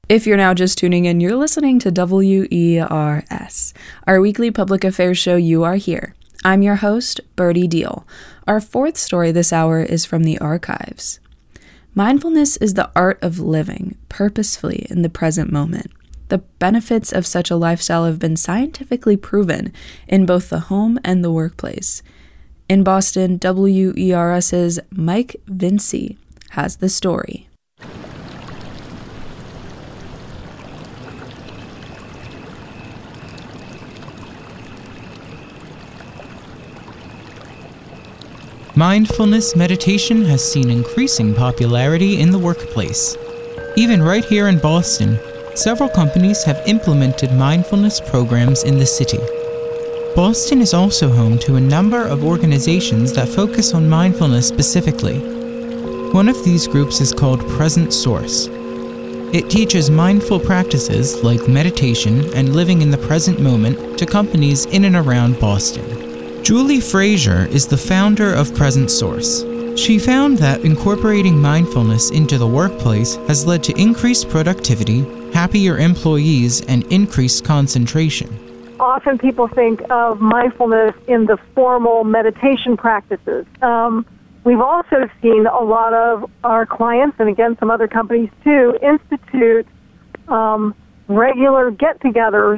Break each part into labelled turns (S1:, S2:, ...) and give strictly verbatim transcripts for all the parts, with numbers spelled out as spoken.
S1: If you're now just tuning in, you're listening to W E R S, our weekly public affairs show. You Are Here. I'm your host, Birdie Deal. Our fourth story this hour is from the archives. Mindfulness is the art of living purposefully in the present moment. The benefits of such a lifestyle have been scientifically proven in both the home and the workplace. In Boston, WERS's Mike Vinci has the story.
S2: Mindfulness meditation has seen increasing popularity in the workplace. Even right here in Boston, several companies have implemented mindfulness programs in the city. Boston is also home to a number of organizations that focus on mindfulness specifically. One of these groups is called Present Source. It teaches mindful practices like meditation and living in the present moment to companies in and around Boston. Julie Frazier is the founder of Present Source. She found that incorporating mindfulness into the workplace has led to increased productivity, happier employees, and increased concentration.
S3: Often people think of mindfulness in the formal meditation practices. Um, we've also seen a lot of our clients, and again some other companies too, institute um, regular get-togethers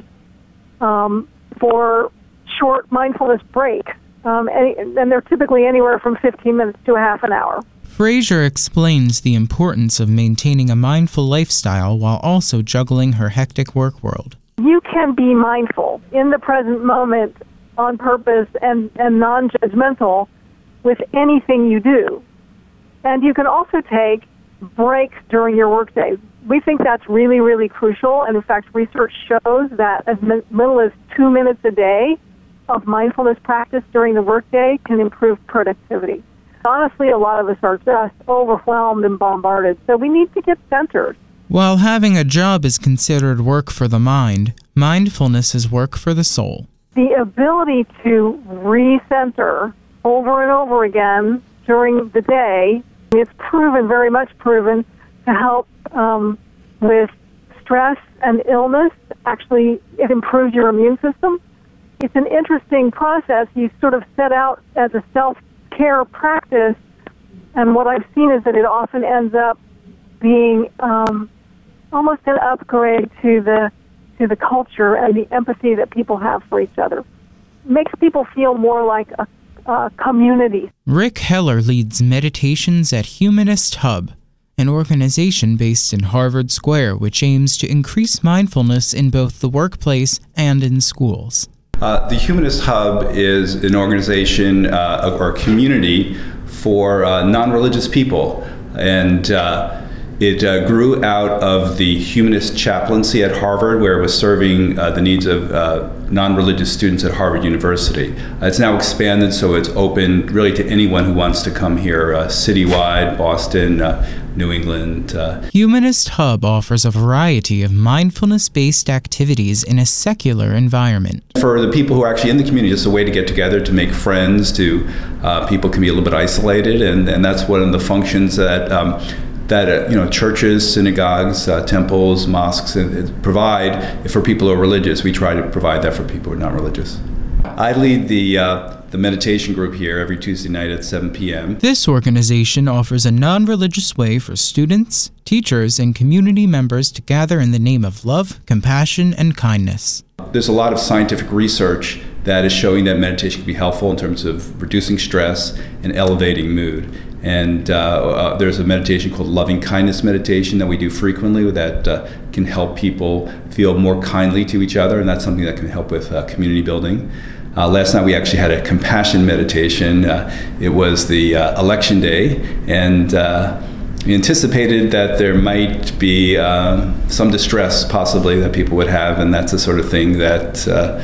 S3: um, for short mindfulness break, um, and, and they're typically anywhere from fifteen minutes to a half an hour.
S2: Frazier explains the importance of maintaining a mindful lifestyle while also juggling her hectic work world.
S3: You can be mindful in the present moment on purpose and, and non-judgmental with anything you do. And you can also take breaks during your workday. We think that's really, really crucial, and in fact, research shows that as little as two minutes a day of mindfulness practice during the workday can improve productivity. Honestly, a lot of us are just overwhelmed and bombarded, so we need to get centered.
S2: While having a job is considered work for the mind, mindfulness is work for the soul.
S3: The ability to recenter over and over again during the day is proven, very much proven, to help um, with stress and illness. Actually, it improves your immune system. It's an interesting process. You sort of set out as a self-care practice, and what I've seen is that it often ends up being um, almost an upgrade to the to the culture and the empathy that people have for each other. It makes people feel more like a, a community.
S2: Rick Heller leads meditations at Humanist Hub, an organization based in Harvard Square which aims to increase mindfulness in both the workplace and in schools.
S4: Uh, the Humanist Hub is an organization uh, or a community for uh, non-religious people, and uh, it uh, grew out of the Humanist chaplaincy at Harvard, where it was serving uh, the needs of uh, non-religious students at Harvard University. Uh, it's now expanded, so it's open really to anyone who wants to come here, uh, citywide, Boston, uh, New England. Uh.
S2: Humanist Hub offers a variety of mindfulness-based activities in a secular environment.
S4: For the people who are actually in the community, just a way to get together, to make friends, to uh, people can be a little bit isolated, and, and that's one of the functions that um, that uh, you know churches, synagogues, uh, temples, mosques uh, provide for people who are religious. We try to provide that for people who are not religious. I lead the uh, the meditation group here every Tuesday night at seven p.m.
S2: This organization offers a non-religious way for students, teachers, and community members to gather in the name of love, compassion, and kindness.
S4: There's a lot of scientific research that is showing that meditation can be helpful in terms of reducing stress and elevating mood. And uh, uh, there's a meditation called loving kindness meditation that we do frequently that uh, can help people feel more kindly to each other, and that's something that can help with uh, community building. Uh, last night we actually had a compassion meditation. Uh, it was the uh, election day, and uh, we anticipated that there might be uh, some distress possibly that people would have, and that's the sort of thing that uh,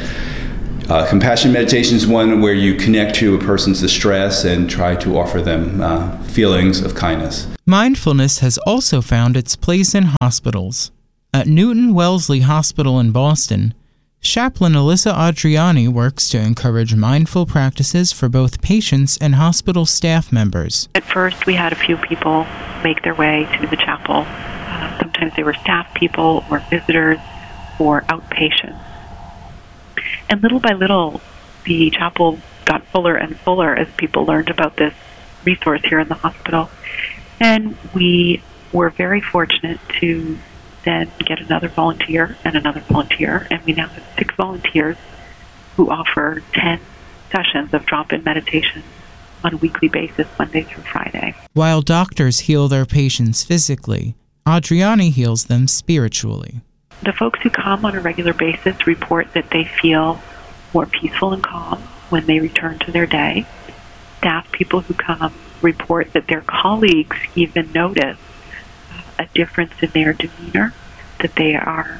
S4: uh, compassion meditation is one where you connect to a person's distress and try to offer them uh, feelings of kindness.
S2: Mindfulness has also found its place in hospitals. At Newton Wellesley Hospital in Boston, Chaplain Alyssa Adriani works to encourage mindful practices for both patients and hospital staff members.
S5: At first, we had a few people make their way to the chapel. Uh, sometimes Sometimes they were staff people or visitors or outpatients. And little by little, the chapel got fuller and fuller as people learned about this resource here in the hospital. And we were very fortunate to then get another volunteer and another volunteer, and we now have six volunteers who offer ten sessions of drop-in meditation on a weekly basis, Monday through Friday.
S2: While doctors heal their patients physically, Adriani heals them spiritually.
S5: The folks who come on a regular basis report that they feel more peaceful and calm when they return to their day. Staff people who come report that their colleagues even notice a difference in their demeanor, that they are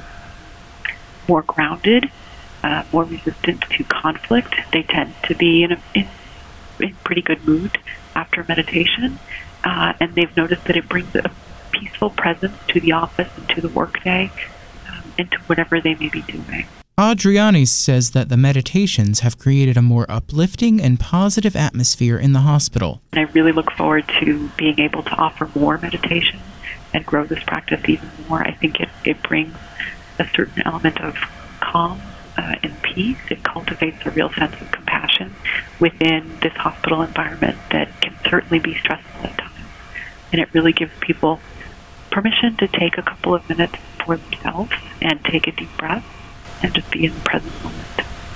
S5: more grounded, uh, more resistant to conflict. They tend to be in a in, in pretty good mood after meditation, uh, and they've noticed that it brings a peaceful presence to the office and to the workday, um, and to whatever they may be doing.
S2: Adriani says that the meditations have created a more uplifting and positive atmosphere in the hospital.
S5: And I really look forward to being able to offer more meditation and grow this practice even more. I think it, it brings a certain element of calm uh, and peace. It cultivates a real sense of compassion within this hospital environment that can certainly be stressful at times. And it really gives people permission to take a couple of minutes for themselves and take a deep breath and just be in the present moment.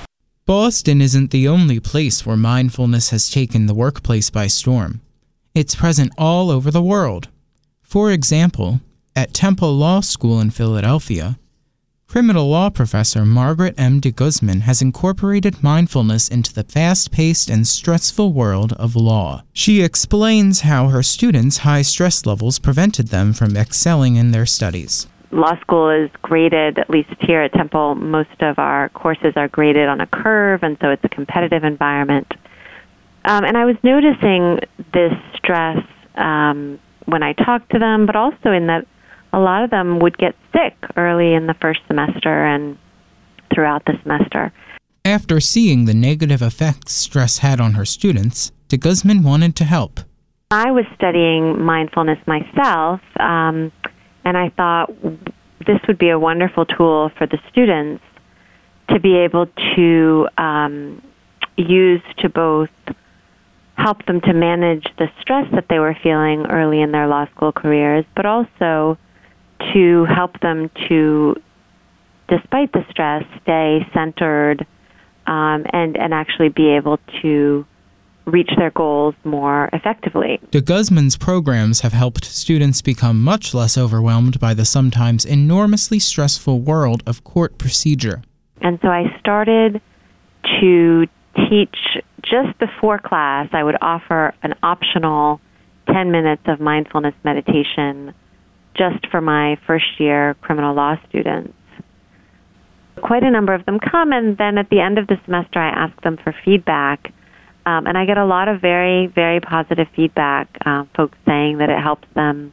S2: Boston isn't the only place where mindfulness has taken the workplace by storm. It's present all over the world. For example, at Temple Law School in Philadelphia, criminal law professor Margaret M. de Guzman has incorporated mindfulness into the fast-paced and stressful world of law. She explains how her students' high stress levels prevented them from excelling in their studies.
S6: Law school is graded, at least here at Temple, most of our courses are graded on a curve, and so it's a competitive environment. Um, and I was noticing this stress um, when I talked to them, but also in that a lot of them would get sick early in the first semester and throughout the semester.
S2: After seeing the negative effects stress had on her students, de Guzman wanted to help.
S6: I was studying mindfulness myself, um, and I thought this would be a wonderful tool for the students to be able to um, use to both help them to manage the stress that they were feeling early in their law school careers, but also to help them to, despite the stress, stay centered um, and, and actually be able to reach their goals more effectively.
S2: De Guzman's programs have helped students become much less overwhelmed by the sometimes enormously stressful world of court procedure.
S6: And so I started to teach just before class. I would offer an optional ten minutes of mindfulness meditation just for my first year criminal law students. Quite a number of them come, and then at the end of the semester I ask them for feedback. Um, and I get a lot of very, very positive feedback, uh, folks saying that it helps them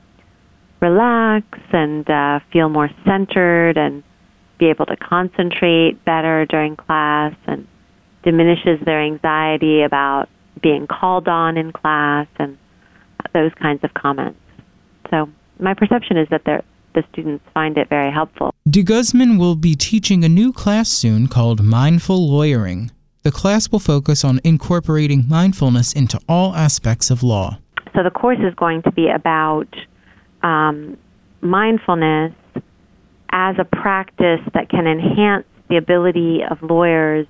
S6: relax and uh, feel more centered and be able to concentrate better during class, and diminishes their anxiety about being called on in class and those kinds of comments. So my perception is that the students find it very helpful.
S2: De Guzman will be teaching a new class soon called Mindful Lawyering. The class will focus on incorporating mindfulness into all aspects of law.
S6: So the course is going to be about um, mindfulness as a practice that can enhance the ability of lawyers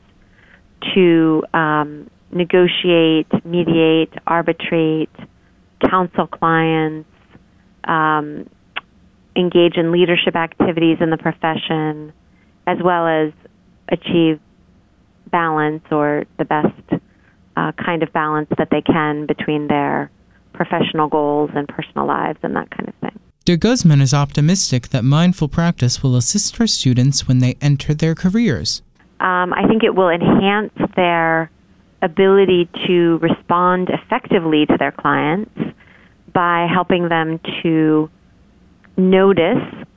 S6: to um, negotiate, mediate, arbitrate, counsel clients, um, engage in leadership activities in the profession, as well as achieve balance, or the best uh, kind of balance that they can between their professional goals and personal lives and that kind of thing.
S2: De Guzman is optimistic that mindful practice will assist her students when they enter their careers.
S6: Um, I think it will enhance their ability to respond effectively to their clients by helping them to notice